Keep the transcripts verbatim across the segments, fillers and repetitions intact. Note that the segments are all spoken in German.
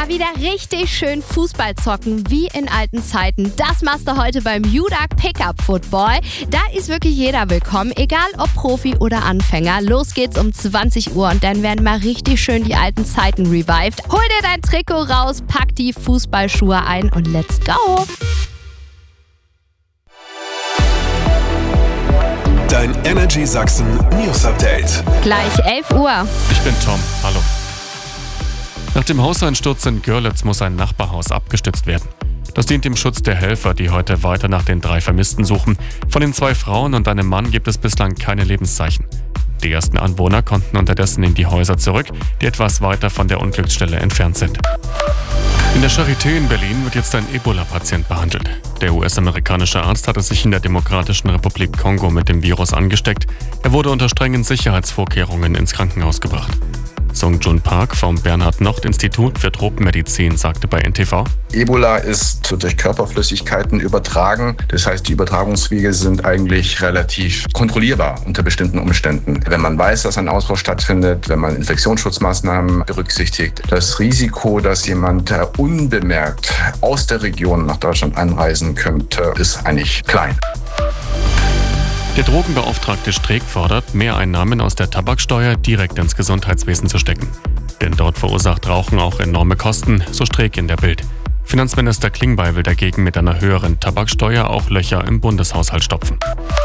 Mal wieder richtig schön Fußball zocken, wie in alten Zeiten. Das machst du heute beim U D A G Pickup Football. Da ist wirklich jeder willkommen, egal ob Profi oder Anfänger. Los geht's um zwanzig Uhr und dann werden mal richtig schön die alten Zeiten revived. Hol dir dein Trikot raus, pack die Fußballschuhe ein und let's go! Dein Energy Sachsen News Update. Gleich elf Uhr. Ich bin Tom. Hallo. Nach dem Hauseinsturz in Görlitz muss ein Nachbarhaus abgestützt werden. Das dient dem Schutz der Helfer, die heute weiter nach den drei Vermissten suchen. Von den zwei Frauen und einem Mann gibt es bislang keine Lebenszeichen. Die ersten Anwohner konnten unterdessen in die Häuser zurück, die etwas weiter von der Unglücksstelle entfernt sind. In der Charité in Berlin wird jetzt ein Ebola-Patient behandelt. Der U S-amerikanische Arzt hatte sich in der Demokratischen Republik Kongo mit dem Virus angesteckt. Er wurde unter strengen Sicherheitsvorkehrungen ins Krankenhaus gebracht. Sung Jun Park vom Bernhard-Nocht-Institut für Tropenmedizin sagte bei N T V: Ebola ist durch Körperflüssigkeiten übertragen. Das heißt, die Übertragungswege sind eigentlich relativ kontrollierbar unter bestimmten Umständen. Wenn man weiß, dass ein Ausbruch stattfindet, wenn man Infektionsschutzmaßnahmen berücksichtigt, das Risiko, dass jemand unbemerkt aus der Region nach Deutschland einreisen könnte, ist eigentlich klein. Der Drogenbeauftragte Streeck fordert, Mehreinnahmen aus der Tabaksteuer direkt ins Gesundheitswesen zu stecken. Denn dort verursacht Rauchen auch enorme Kosten, so Streeck in der Bild. Finanzminister Klingbeil will dagegen mit einer höheren Tabaksteuer auch Löcher im Bundeshaushalt stopfen.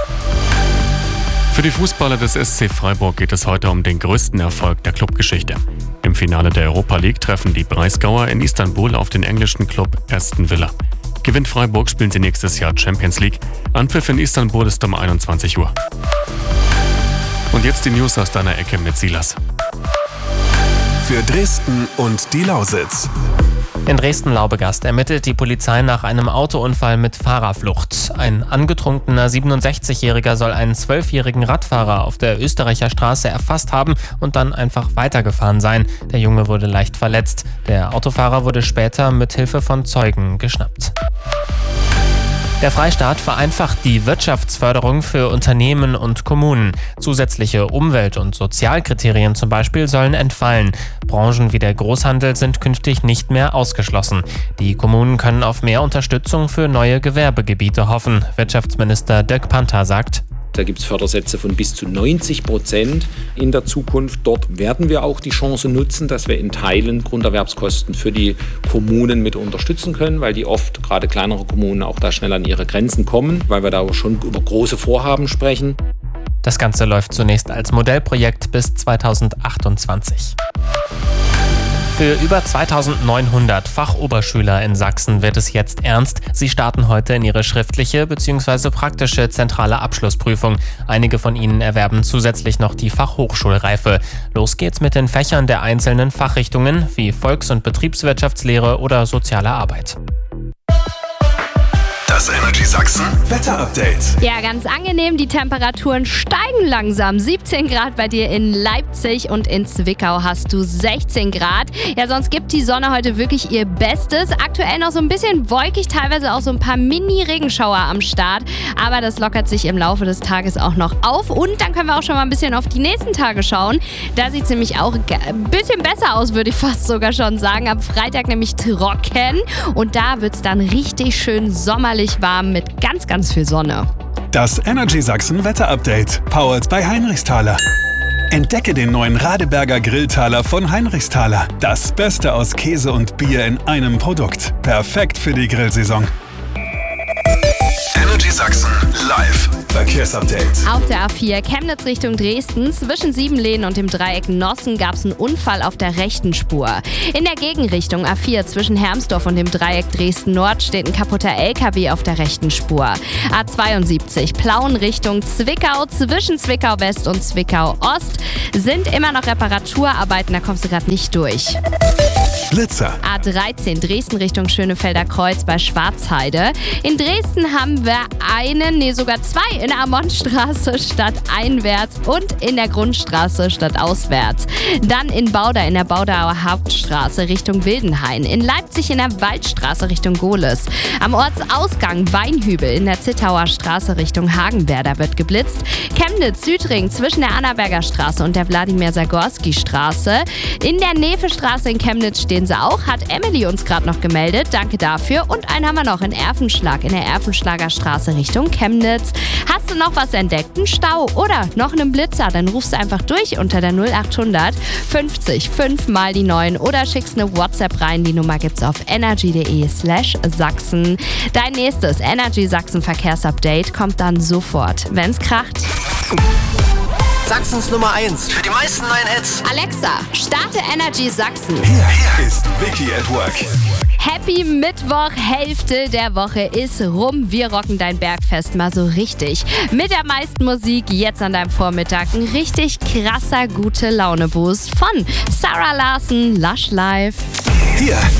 Für die Fußballer des S C Freiburg geht es heute um den größten Erfolg der Clubgeschichte. Im Finale der Europa League treffen die Breisgauer in Istanbul auf den englischen Club Aston Villa. Gewinnt Freiburg, spielen sie nächstes Jahr Champions League. Anpfiff in Istanbul ist um einundzwanzig Uhr. Und jetzt die News aus deiner Ecke mit Silas. Für Dresden und die Lausitz. In Dresden-Laubegast ermittelt die Polizei nach einem Autounfall mit Fahrerflucht. Ein angetrunkener siebenundsechzigjähriger soll einen zwölfjährigen Radfahrer auf der Österreicher Straße erfasst haben und dann einfach weitergefahren sein. Der Junge wurde leicht verletzt. Der Autofahrer wurde später mit Hilfe von Zeugen geschnappt. Der Freistaat vereinfacht die Wirtschaftsförderung für Unternehmen und Kommunen. Zusätzliche Umwelt- und Sozialkriterien zum Beispiel sollen entfallen. Branchen wie der Großhandel sind künftig nicht mehr ausgeschlossen. Die Kommunen können auf mehr Unterstützung für neue Gewerbegebiete hoffen. Wirtschaftsminister Dirk Panther sagt: Da gibt es Fördersätze von bis zu neunzig Prozent in der Zukunft. Dort werden wir auch die Chance nutzen, dass wir in Teilen Grunderwerbskosten für die Kommunen mit unterstützen können, weil die oft, gerade kleinere Kommunen, auch da schnell an ihre Grenzen kommen, weil wir da auch schon über große Vorhaben sprechen. Das Ganze läuft zunächst als Modellprojekt bis zweitausendachtundzwanzig. Für über zweitausendneunhundert Fachoberschüler in Sachsen wird es jetzt ernst. Sie starten heute in ihre schriftliche bzw. praktische zentrale Abschlussprüfung. Einige von ihnen erwerben zusätzlich noch die Fachhochschulreife. Los geht's mit den Fächern der einzelnen Fachrichtungen wie Volks- und Betriebswirtschaftslehre oder soziale Arbeit. Das Energy Sachsen Wetter Update. Ja, ganz angenehm. Die Temperaturen steigen langsam. siebzehn Grad bei dir in Leipzig und in Zwickau hast du sechzehn Grad. Ja, sonst gibt die Sonne heute wirklich ihr Bestes. Aktuell noch so ein bisschen wolkig, teilweise auch so ein paar Mini-Regenschauer am Start. Aber das lockert sich im Laufe des Tages auch noch auf. Und dann können wir auch schon mal ein bisschen auf die nächsten Tage schauen. Da sieht es nämlich auch ein bisschen besser aus, würde ich fast sogar schon sagen. Am Freitag nämlich trocken. Und da wird es dann richtig schön sommerlich warm mit ganz, ganz viel Sonne. Das Energy Sachsen Wetter Update, powered by Heinrichsthaler. Entdecke den neuen Radeberger Grilltaler von Heinrichsthaler. Das Beste aus Käse und Bier in einem Produkt. Perfekt für die Grillsaison. Energy Sachsen live Verkehrsupdate. Auf der A vier Chemnitz Richtung Dresden zwischen Siebenlehnen und dem Dreieck Nossen gab es einen Unfall auf der rechten Spur. In der Gegenrichtung A vier zwischen Hermsdorf und dem Dreieck Dresden Nord steht ein kaputter L K W auf der rechten Spur. A zweiundsiebzig Plauen Richtung Zwickau zwischen Zwickau West und Zwickau Ost sind immer noch Reparaturarbeiten, da kommst du gerade nicht durch. Blitzer. A dreizehn Dresden Richtung Schönefelder Kreuz bei Schwarzheide. In Dresden haben wir einen, nee sogar zwei in der Amontstraße statt einwärts und in der Grundstraße statt auswärts. Dann in Bauda in der Baudauer Hauptstraße Richtung Wildenhain. In Leipzig in der Waldstraße Richtung Gohlis. Am Ortsausgang Weinhübel in der Zittauer Straße Richtung Hagenwerder wird geblitzt. Chemnitz Südring zwischen der Annaberger Straße und der Wladimir-Sagorski-Straße. In der Nevestraße in Chemnitz steht stehen sie auch, hat Emily uns gerade noch gemeldet. Danke dafür. Und einen haben wir noch in Erfenschlag, in der Erfenschlager Straße Richtung Chemnitz. Hast du noch was entdeckt? Einen Stau oder noch einen Blitzer? Dann rufst du einfach durch unter der null acht hundert fünfzig fünf mal die neun oder schickst eine WhatsApp rein. Die Nummer gibt's auf energy.de slash Sachsen. Dein nächstes Energy Sachsen Verkehrsupdate kommt dann sofort, wenn's kracht. Sachsens Nummer eins für die meisten neuen Hits. Alexa, starte Energy Sachsen. Hier ist Vicky at Work. Happy Mittwoch, Hälfte der Woche ist rum. Wir rocken dein Bergfest mal so richtig. Mit der meisten Musik jetzt an deinem Vormittag. Ein richtig krasser Gute-Laune-Boost von Sarah Larson, Lush Life. Hier